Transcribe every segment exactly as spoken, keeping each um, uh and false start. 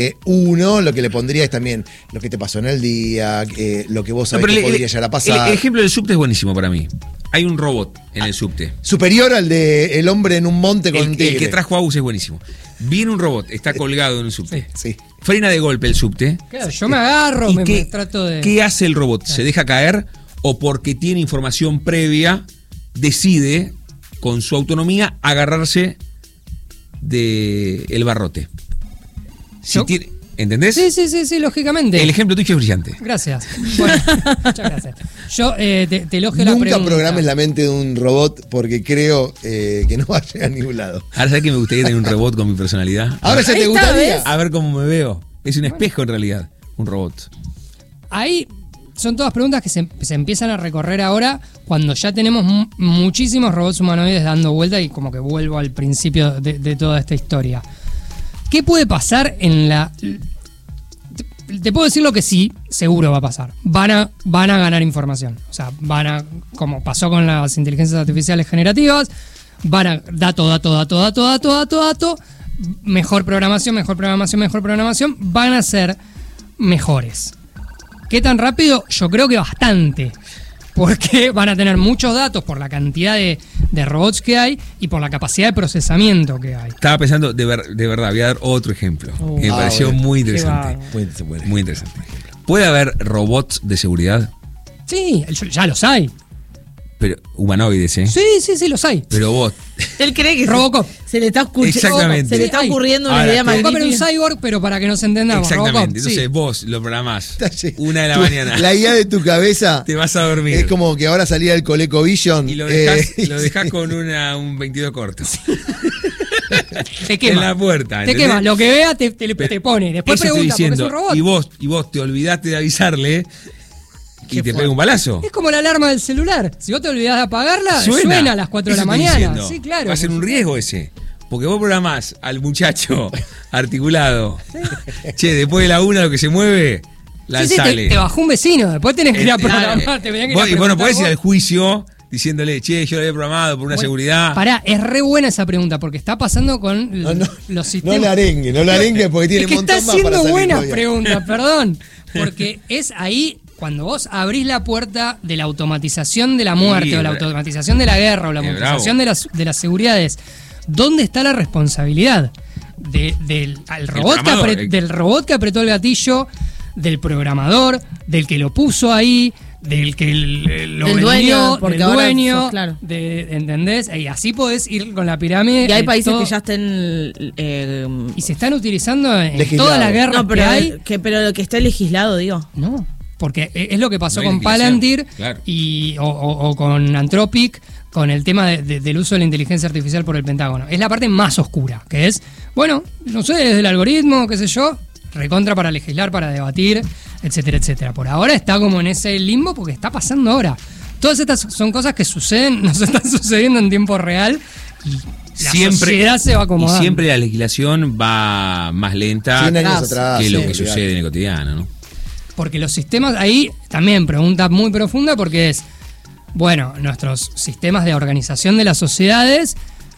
Eh, uno, lo que le pondría es también lo que te pasó en el día, eh, lo que vos sabés no, que el, podría el, llegar a pasar. El, el ejemplo del subte es buenísimo para mí. Hay un robot en el subte. Superior al de el hombre en un monte con el, un tigre. El que trajo a Agus es buenísimo. Viene un robot, está colgado en un subte. Sí, sí. Frena de golpe el subte. Claro, yo me agarro, me, qué, me trato de... ¿Qué hace el robot? Claro. ¿Se deja caer o porque tiene información previa decide, con su autonomía, agarrarse del barrote? Si Yo... tiene... ¿Entendés? Sí, sí, sí, sí, lógicamente. El ejemplo tuyo es brillante. Gracias. Bueno, muchas gracias. Yo eh, te, te elogio la Nunca pregunta. Nunca programes la mente de un robot porque creo eh, que no va a llegar a ningún lado. Ahora, ¿sabes que me gustaría tener un robot con mi personalidad? Ahora ya te gustaría. A ver cómo me veo. Es un espejo en realidad, un robot. Ahí son todas preguntas que se, se empiezan a recorrer ahora cuando ya tenemos m- muchísimos robots humanoides dando vuelta y como que vuelvo al principio de, de toda esta historia. ¿Qué puede pasar en la... Te, te puedo decir lo que sí, seguro va a pasar. Van a, van a ganar información. O sea, van a, como pasó con las inteligencias artificiales generativas, van a dato, dato, dato, dato, dato, dato, dato, mejor programación, mejor programación, mejor programación, van a ser mejores. ¿Qué tan rápido? Yo creo que bastante. Porque van a tener muchos datos por la cantidad de, de robots que hay y por la capacidad de procesamiento que hay. Estaba pensando, de, ver, de verdad, voy a dar otro ejemplo. Oh. Me Ah, pareció bueno. muy interesante. Muy, muy, Muy interesante. ¿Puede haber robots de seguridad? Sí, ya los hay. Pero humanoides, ¿eh? Sí, sí, sí, los hay. Pero vos... Él cree que Robocop. Se, se le está escuchando. Exactamente. Se le está Sí, ocurriendo Ahora, una idea Robocop era un magnífica. cyborg, pero para que nos entendamos. Exactamente. Robocop, Entonces sí. vos lo programás Está- una de la tu- mañana. La I A de tu cabeza Te vas a dormir. es como que ahora salía el ColecoVision. Y lo dejás, eh, lo dejás con una, un veintidós corto. Te quema. En la puerta. Te ¿entendés? quema. Lo que vea te, te, Pero te pone. Después eso estoy pregunta porque es diciendo, un robot. Y vos, y vos te olvidaste de avisarle y Qué te fuerte. pega un balazo. Es como la alarma del celular. Si vos te olvidás de apagarla, suena, Suena, a las cuatro de Eso la estoy mañana. diciendo. Sí, claro. Va a ser un riesgo ese. Porque vos programás al muchacho articulado. Che, después de la una lo que se mueve, Sí, sí, te, lanzale. te bajó un vecino. Después tenés que ir a Claro. programar. Te tenés que ir a Vos- y vos no preguntar podés ir vos. al juicio diciéndole, che, yo lo había programado por una Bueno, seguridad. Pará, es re buena esa pregunta porque está pasando con No, no, los no sistemas. la arengue, no la arengue porque tiene Es que un montón está más para haciendo salir buenas todavía. preguntas, perdón. Porque es ahí cuando vos abrís la puerta de la automatización de la muerte Sí, o la bra- automatización de la guerra o la Eh, automatización de las, de las seguridades. ¿Dónde está la responsabilidad? De, del, al robot que programador, apre- eh. del robot que apretó el gatillo, del programador, del que lo puso ahí, del que l- lo Del vendió, dueño, porque del ahora dueño, sos- claro. de, ¿entendés? Y así podés ir con la pirámide. Y hay de países todo- que ya estén. Eh, y se están utilizando en Legislado. toda la guerra no, pero, que hay. que, pero lo que esté legislado, digo. No, porque es lo que pasó No hay con legislación, Palantir claro. y, o, o- o con Anthropic, con el tema de- de- del uso de la inteligencia artificial por el Pentágono. Es la parte más oscura, que es, bueno, no sé, desde el algoritmo, qué sé yo, recontra para legislar, para debatir, etcétera, etcétera. Por ahora está como en ese limbo porque está pasando ahora. Todas estas son cosas que suceden, nos están sucediendo en tiempo real y la Siempre, sociedad se va y acomodando. siempre la legislación va más lenta cien años atrás, atrás. que lo sí, que olvidate. sucede en el cotidiano, ¿no? Porque los sistemas, ahí también pregunta muy profunda porque es, bueno, nuestros sistemas de organización de las sociedades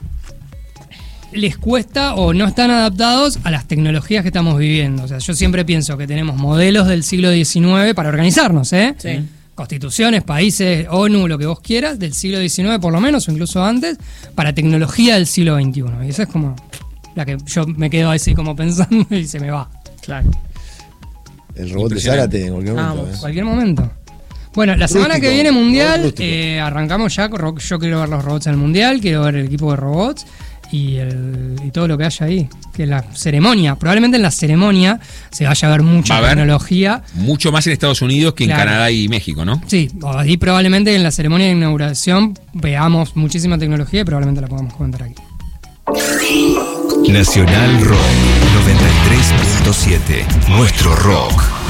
les cuesta o no están adaptados a las tecnologías que estamos viviendo. O sea, yo siempre pienso que tenemos modelos del siglo diecinueve para organizarnos, ¿eh? Sí. Constituciones, países, ONU, lo que vos quieras, del siglo diecinueve por lo menos, o incluso antes, para tecnología del siglo veintiuno. Y esa es como la que yo me quedo así como pensando y se me va. Claro. El robot de Impresionante. Zárate en cualquier momento. Vamos. ¿eh? En cualquier momento. Bueno, la semana Rústico, que viene robot mundial, rústico. eh, arrancamos ya. con ro- Yo quiero ver los robots en el mundial, quiero ver el equipo de robots y, el, y todo lo que haya ahí. Que la ceremonia, probablemente en la ceremonia se vaya a ver mucha Va a haber. tecnología. Mucho más en Estados Unidos que en Claro. Canadá y México, ¿no? Sí, ahí probablemente en la ceremonia de inauguración veamos muchísima tecnología y probablemente la podamos comentar aquí. Nacional Rock noventa y tres punto siete. Nuestro rock.